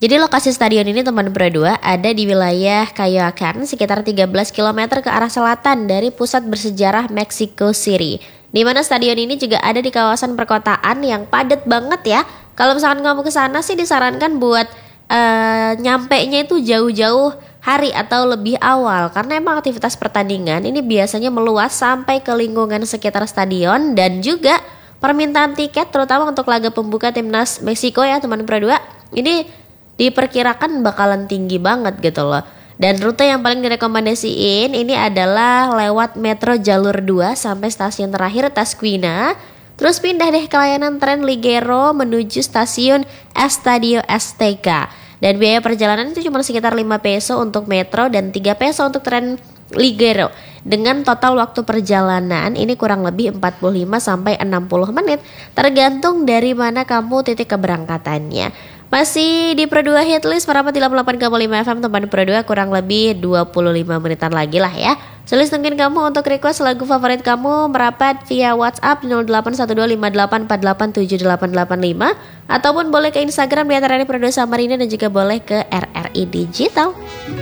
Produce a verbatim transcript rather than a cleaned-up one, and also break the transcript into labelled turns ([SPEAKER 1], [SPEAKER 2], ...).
[SPEAKER 1] Jadi lokasi stadion ini teman berdua ada di wilayah Coyoacán sekitar tiga belas kilometer ke arah selatan dari pusat bersejarah Mexico City. Di mana stadion ini juga ada di kawasan perkotaan yang padat banget ya. Kalau misalkan kamu ke sana sih disarankan buat uh, nyampe-nya itu jauh-jauh hari atau lebih awal. Karena emang aktivitas pertandingan ini biasanya meluas sampai ke lingkungan sekitar stadion. Dan juga permintaan tiket terutama untuk laga pembuka timnas Meksiko ya teman berdua. Ini diperkirakan bakalan tinggi banget gitu loh. Dan rute yang paling direkomendasiin ini adalah lewat metro jalur dua sampai stasiun terakhir Tasquina. Terus pindah deh ke layanan tren Ligero menuju stasiun Estadio Azteca. Dan biaya perjalanan itu cuma sekitar lima peso untuk metro dan tiga peso untuk tren Ligero. Dengan total waktu perjalanan ini kurang lebih empat puluh lima sampai enam puluh menit tergantung dari mana kamu titik keberangkatannya. Masih di Pro dua Hitlist merapat di delapan puluh delapan koma lima F M teman Pro dua, kurang lebih dua puluh lima menitan lagi lah ya. Sulis tungguin kamu untuk request lagu favorit kamu merapat via WhatsApp nol delapan satu dua lima delapan empat delapan tujuh delapan delapan lima ataupun boleh ke Instagram di antara Pro dua Samarinda dan juga boleh ke R R I Digital.